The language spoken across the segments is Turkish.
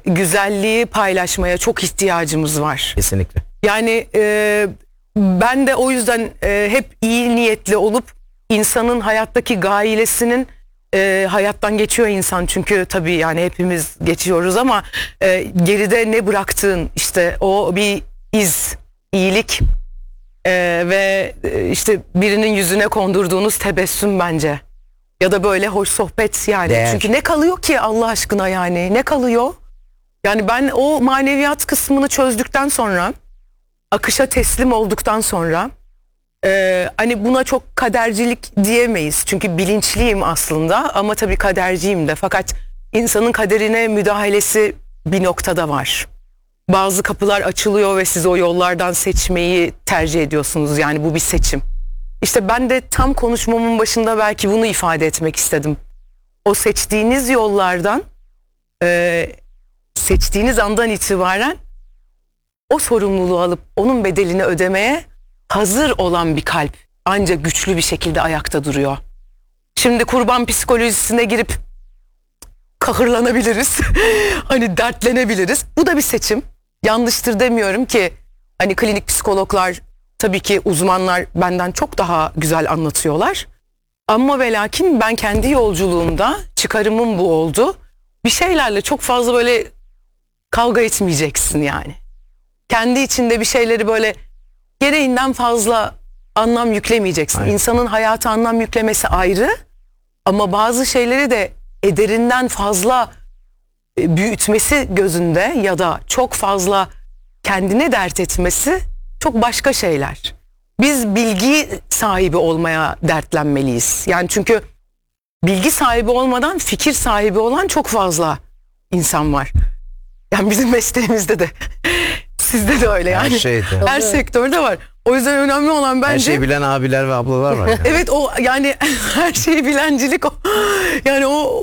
güzelliği paylaşmaya çok ihtiyacımız var. Kesinlikle. Yani ben de o yüzden hep iyi niyetli olup insanın hayattaki gailesinin, hayattan geçiyor insan çünkü tabii yani hepimiz geçiyoruz ama geride ne bıraktığın, işte o bir iz, iyilik ve işte birinin yüzüne kondurduğunuz tebessüm bence. Ya da böyle hoş sohbet yani. Değer. Çünkü ne kalıyor ki Allah aşkına, yani ne kalıyor? Yani ben o maneviyat kısmını çözdükten sonra, akışa teslim olduktan sonra, hani buna çok kadercilik diyemeyiz. Çünkü bilinçliyim aslında ama tabii kaderciyim de. Fakat insanın kaderine müdahalesi bir noktada var. Bazı kapılar açılıyor ve siz o yollardan seçmeyi tercih ediyorsunuz. Yani bu bir seçim. İşte ben de tam konuşmamın başında belki bunu ifade etmek istedim. O seçtiğiniz yollardan, seçtiğiniz andan itibaren o sorumluluğu alıp onun bedelini ödemeye hazır olan bir kalp ancak güçlü bir şekilde ayakta duruyor. Şimdi kurban psikolojisine girip kahırlanabiliriz. Hani dertlenebiliriz. Bu da bir seçim. Yanlıştır demiyorum ki. Hani klinik psikologlar, tabii ki uzmanlar benden çok daha güzel anlatıyorlar. Ama ve lakin ben kendi yolculuğumda çıkarımım bu oldu. Bir şeylerle çok fazla böyle kavga etmeyeceksin yani. Kendi içinde bir şeyleri böyle gereğinden fazla anlam yüklemeyeceksin. Aynen. İnsanın hayata anlam yüklemesi ayrı ama bazı şeyleri de ederinden fazla büyütmesi gözünde ya da çok fazla kendine dert etmesi çok başka şeyler. Biz bilgi sahibi olmaya dertlenmeliyiz. Yani çünkü bilgi sahibi olmadan fikir sahibi olan çok fazla insan var. Yani bizim mesleğimizde de sizde de öyle yani. Her şeyde. Her sektörde var. O yüzden önemli olan bence... Her şeyi bilen abiler ve ablalar var. Yani. Evet, o yani her şeyi bilencilik o. Yani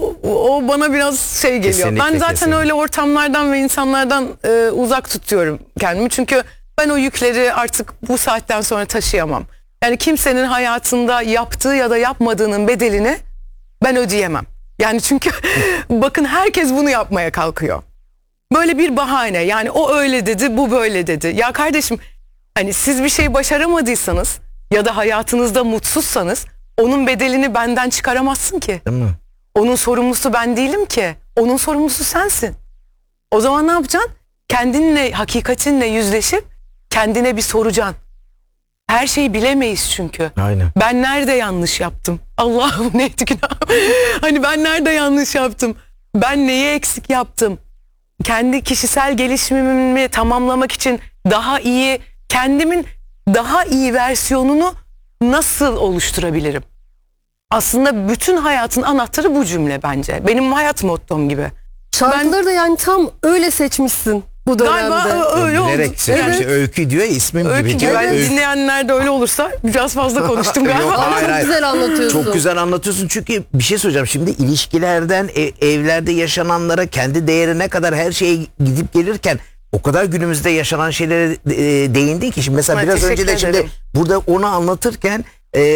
o bana biraz şey geliyor. Kesinlikle, Ben zaten kesinlikle. öyle ortamlardan ve insanlardan uzak tutuyorum kendimi. Çünkü ben o yükleri artık bu saatten sonra taşıyamam. Yani kimsenin hayatında yaptığı ya da yapmadığının bedelini ben ödeyemem. Yani çünkü bakın herkes bunu yapmaya kalkıyor. Böyle bir bahane, yani o öyle dedi, bu böyle dedi. Ya kardeşim, hani siz bir şey başaramadıysanız ya da hayatınızda mutsuzsanız onun bedelini benden çıkaramazsın ki. Değil mi? Onun sorumlusu ben değilim ki. Onun sorumlusu sensin. O zaman ne yapacaksın? Kendinle, hakikatinle yüzleşip kendine bir soracaksın. Her şeyi bilemeyiz çünkü. Aynen. Ben nerede yanlış yaptım? Allah'ım ne günah. Hani ben nerede yanlış yaptım? Ben neyi eksik yaptım? Kendi kişisel gelişimimi tamamlamak için daha iyi, kendimin daha iyi versiyonunu nasıl oluşturabilirim? Aslında bütün hayatın anahtarı bu cümle bence. Benim hayat mottom gibi. Şarkıları da yani tam öyle seçmişsin bu dönemde. Galiba öyle oldu. Bilerek seçmiş. Evet. Öykü diyor ya, ismim Öykü gibi. gibi. diyor. Ben dinleyenler de öyle olursa biraz fazla konuştum galiba. Yok, Ama hayır, çok hayır. güzel anlatıyorsun. Çok güzel anlatıyorsun çünkü bir şey söyleyeceğim. Şimdi ilişkilerden evlerde yaşananlara, kendi değerine kadar her şeye gidip gelirken o kadar günümüzde yaşanan şeylere değindin ki. Şimdi mesela Evet, biraz önce de teşekkür şimdi ederim. burada onu anlatırken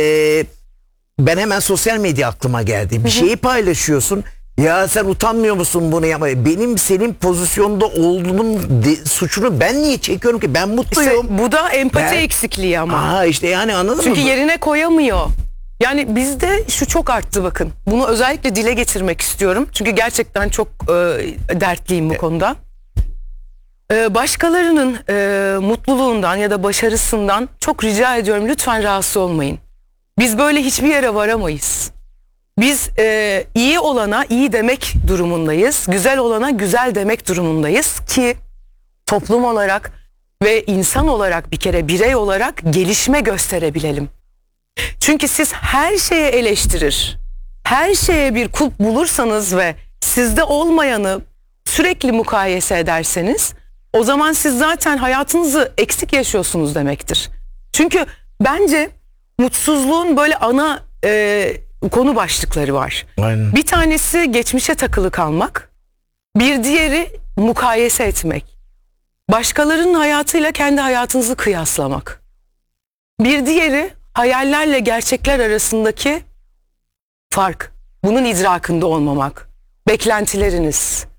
ben hemen sosyal medya aklıma geldi. Bir şeyi paylaşıyorsun. Ya sen utanmıyor musun bunu yapmaya? Benim senin pozisyonda olduğunun suçunu ben niye çekiyorum ki? Ben mutluyum. İşte bu da empati Ben- eksikliği ama. Aa işte yani anladın Çünkü mı? yerine koyamıyor. Yani bizde şu çok arttı bakın. Bunu özellikle dile getirmek istiyorum. Çünkü gerçekten çok dertliyim bu konuda. Başkalarının mutluluğundan ya da başarısından çok rica ediyorum, lütfen rahatsız olmayın. Biz böyle hiçbir yere varamayız. Biz iyi olana iyi demek durumundayız. Güzel olana güzel demek durumundayız ki toplum olarak ve insan olarak, bir kere birey olarak gelişme gösterebilelim. Çünkü siz her şeye eleştirir, her şeye bir kulp bulursanız ve sizde olmayanı sürekli mukayese ederseniz, o zaman siz zaten hayatınızı eksik yaşıyorsunuz demektir. Çünkü bence mutsuzluğun böyle ana konu başlıkları var. Aynen. Bir tanesi geçmişe takılı kalmak, bir diğeri mukayese etmek. Başkalarının hayatıyla kendi hayatınızı kıyaslamak. Bir diğeri hayallerle gerçekler arasındaki fark. Bunun idrakında olmamak. Beklentileriniz.